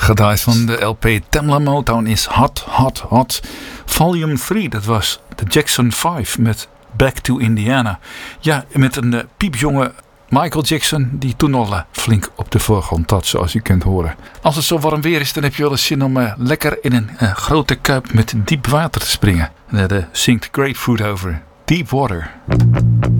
gedraaid van de LP Tamla Motown is Hot, Hot, Hot. Volume 3, dat was de Jackson 5 met Back to Indiana. Ja, met een piepjonge Michael Jackson die toen al flink op de voorgrond had, zoals u kunt horen. Als het zo warm weer is, dan heb je wel eens zin om lekker in een grote kuip met diep water te springen. En daar zingt Grapefruit over Deep Water.